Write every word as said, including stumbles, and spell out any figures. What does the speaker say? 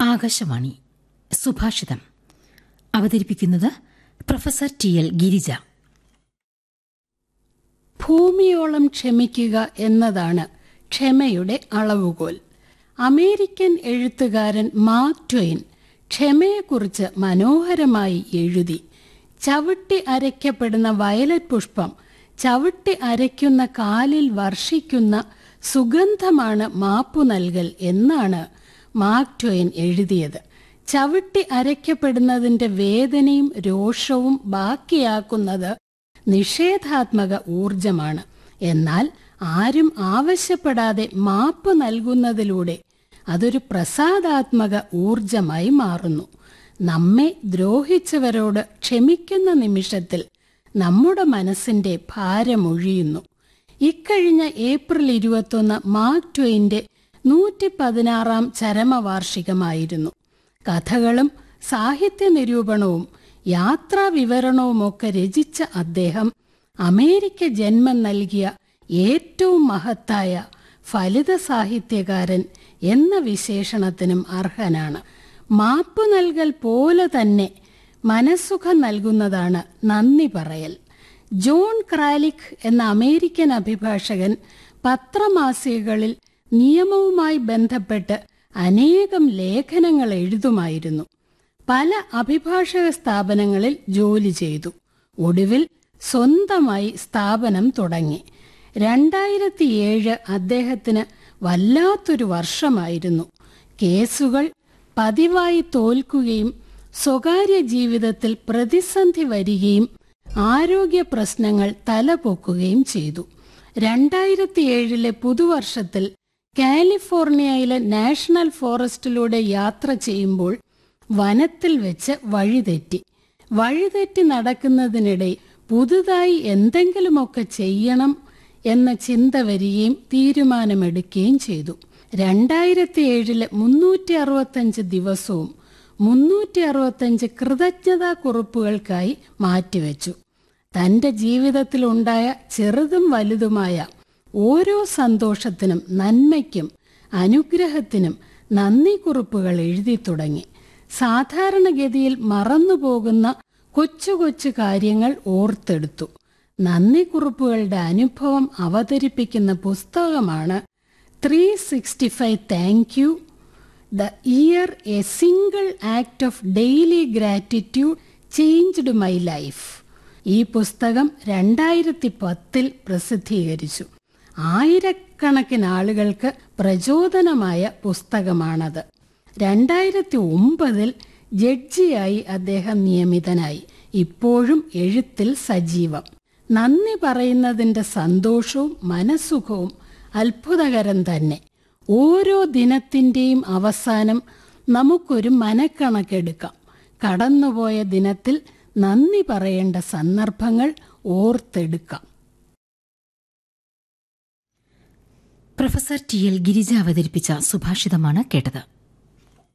ആകാശവാണി സുഭാഷിതം അവതരിപ്പിക്കുന്നത് professor T L Girija. ഭൂമിയോളം ക്ഷമിക്കുക എന്നതാണ് ക്ഷമയുടെ അളവുകോൽ. അമേരിക്കൻ എഴുത്തുകാരൻ മാർക്ക് ട്വെയിൻ ക്ഷമയെക്കുറിച്ച് മനോഹരമായി എഴുതി. ചവിട്ടി അരയ്ക്കപ്പെടുന്ന വയലറ്റ് പുഷ്പം ചവിട്ടി അരയ്ക്കുന്ന കാലിൽ വർഷിക്കുന്ന സുഗന്ധമാണ് മാപ്പു നൽകൽ എന്നാണ് മാർക്ക് ട്വെയിൻ എഴുതിയത്. ചവിട്ടി അരയ്ക്കപ്പെടുന്നതിൻ്റെ വേദനയും രോഷവും ബാക്കിയാക്കുന്നത് നിഷേധാത്മക ഊർജമാണ്. എന്നാൽ ആരും ആവശ്യപ്പെടാതെ മാപ്പ് നൽകുന്നതിലൂടെ അതൊരു പ്രസാദാത്മക ഊർജമായി മാറുന്നു. നമ്മെ ദ്രോഹിച്ചവരോട് ക്ഷമിക്കുന്ന നിമിഷത്തിൽ നമ്മുടെ മനസ്സിന്റെ ഭാരമൊഴിയുന്നു. ഇക്കഴിഞ്ഞ ഏപ്രിൽ ഇരുപത്തൊന്ന് മാർക്ക് ട്വെയിന്റെ നൂറ്റി പതിനാറാം ചരമവാർഷികമായിരുന്നു. കഥകളും സാഹിത്യ നിരൂപണവും യാത്രാ വിവരണവുമൊക്കെ രചിച്ച അദ്ദേഹം അമേരിക്ക ജന്മം നൽകിയ ഏറ്റവും മഹത്തായ ഫലിത സാഹിത്യകാരൻ എന്ന വിശേഷണത്തിനും അർഹനാണ്. മാപ്പ് നൽകൽ പോലെ തന്നെ മനസ്സുഖം നൽകുന്നതാണ് നന്ദി പറയൽ. ജോൺ ക്രാലിക് എന്ന അമേരിക്കൻ അഭിഭാഷകൻ പത്രമാസികകളിൽ നിയമവുമായി ബന്ധപ്പെട്ട് അനേകം ലേഖനങ്ങൾ എഴുതുമായിരുന്നു. പല അഭിഭാഷക സ്ഥാപനങ്ങളിൽ ജോലി ചെയ്തു. ഒടുവിൽ സ്വന്തമായി സ്ഥാപനം തുടങ്ങി. രണ്ടായിരത്തി ഏഴ് അദ്ദേഹത്തിന് വല്ലാത്തൊരു വർഷമായിരുന്നു. കേസുകൾ പതിവായി തോൽക്കുകയും സ്വകാര്യ ജീവിതത്തിൽ പ്രതിസന്ധി വരികയും ആരോഗ്യ പ്രശ്നങ്ങൾ തലപൊക്കുകയും ചെയ്തു. രണ്ടായിരത്തി ഏഴിലെ പുതുവർഷത്തിൽ കാലിഫോർണിയയിലെ നാഷണൽ ഫോറസ്റ്റിലൂടെ യാത്ര ചെയ്യുമ്പോൾ വനത്തിൽ വെച്ച് വഴിതെറ്റി. വഴിതെറ്റി നടക്കുന്നതിനിടെ പുതുതായി എന്തെങ്കിലുമൊക്കെ ചെയ്യണം എന്ന ചിന്ത വരികയും തീരുമാനമെടുക്കുകയും ചെയ്തു. രണ്ടായിരത്തി ഏഴിലെ മുന്നൂറ്റി അറുപത്തഞ്ച് ദിവസവും മുന്നൂറ്റി അറുപത്തഞ്ച് കൃതജ്ഞതാ കുറിപ്പുകൾക്കായി മാറ്റിവെച്ചു. തൻ്റെ ജീവിതത്തിലുണ്ടായ ചെറുതും വലുതുമായ ഓരോ സന്തോഷത്തിനും നന്മയ്ക്കും അനുഗ്രഹത്തിനും നന്ദി കുറിപ്പുകൾ എഴുതി തുടങ്ങി. സാധാരണഗതിയിൽ മറന്നുപോകുന്ന കൊച്ചു കൊച്ചു കാര്യങ്ങൾ ഓർത്തെടുത്തു. നന്ദി കുറിപ്പുകളുടെ അനുഭവം അവതരിപ്പിക്കുന്ന പുസ്തകമാണ് three sixty five thank you the year A single act of daily gratitude changed my life. ഈ പുസ്തകം രണ്ടായിരത്തി പത്തിൽ പ്രസിദ്ധീകരിച്ചു. ആയിരക്കണക്കിന് ആളുകൾക്ക് പ്രചോദനമായ പുസ്തകമാണത്. രണ്ടായിരത്തി ഒമ്പതിൽ ജഡ്ജിയായി അദ്ദേഹം നിയമിതനായി. ഇപ്പോഴും എഴുത്തിൽ സജീവം. നന്ദി പറയുന്നതിൻ്റെ സന്തോഷവും മനസ്സുഖവും അത്ഭുതകരം തന്നെ. ഓരോ ദിനത്തിൻ്റെയും അവസാനം നമുക്കൊരു മനക്കണക്കെടുക്കാം. കടന്നുപോയ ദിനത്തിൽ നന്ദി പറയേണ്ട സന്ദർഭങ്ങൾ ഓർത്തെടുക്കാം. പ്രൊഫസർ ടി എൽ ഗിരിജ അവതരിപ്പിച്ച സുഭാഷിതമാണ് കേട്ടത്.